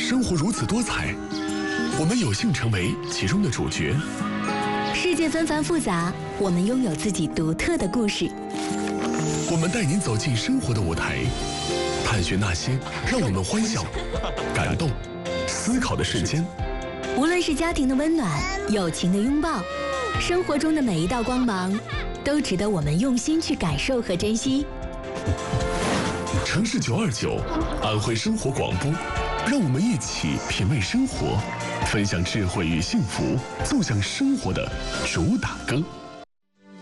生活如此多彩，我们有幸成为其中的主角。 世界纷繁复杂，我们拥有自己独特的故事。 我们带您走进生活的舞台，探寻那些让我们欢笑、感动、思考的瞬间。 无论是家庭的温暖、友情的拥抱，生活中的每一道光芒，都值得我们用心去感受和珍惜。 城市929，安徽生活广播，让我们一起品味生活，分享智慧与幸福，奏响生活的主打歌。